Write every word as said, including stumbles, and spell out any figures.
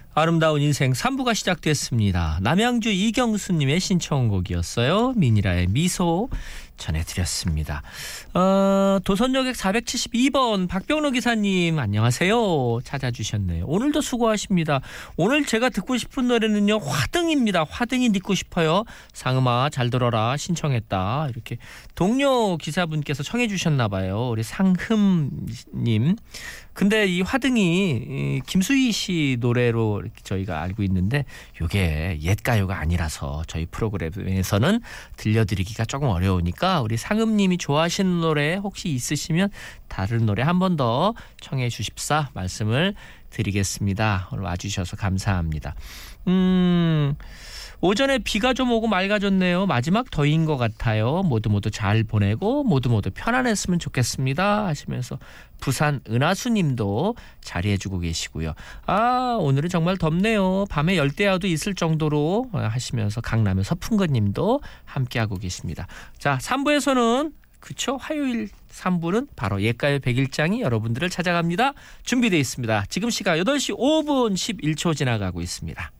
아름다운 인생 삼 부가 시작됐습니다. 남양주 이경수님의 신청곡이었어요. 미니라의 미소 전해드렸습니다. 어, 도선여객 사백칠십이 번 박병로 기사님 안녕하세요. 찾아주셨네요. 오늘도 수고하십니다. 오늘 제가 듣고 싶은 노래는요. 화등입니다. 화등이 듣고 싶어요. 상음아 잘 들어라 신청했다. 이렇게 동료 기사분께서 청해 주셨나 봐요. 우리 상흠님. 근데 이 화등이 김수희 씨 노래로 저희가 알고 있는데 이게 옛 가요가 아니라서 저희 프로그램에서는 들려드리기가 조금 어려우니까 우리 상음님이 좋아하시는 노래 혹시 있으시면 다른 노래 한 번 더 청해 주십사 말씀을 드리겠습니다. 오늘 와주셔서 감사합니다. 음... 오전에 비가 좀 오고 맑아졌네요. 마지막 더위인 것 같아요. 모두 모두 잘 보내고 모두 모두 편안했으면 좋겠습니다 하시면서 부산 은하수님도 자리해주고 계시고요. 아 오늘은 정말 덥네요. 밤에 열대야도 있을 정도로 하시면서 강남의 서풍거님도 함께하고 계십니다. 자 삼 부에서는 그쵸 화요일 삼 부는 바로 옛가요 백일장이 여러분들을 찾아갑니다. 준비되어 있습니다. 지금 시각 여덟 시 오 분 십일 초 지나가고 있습니다.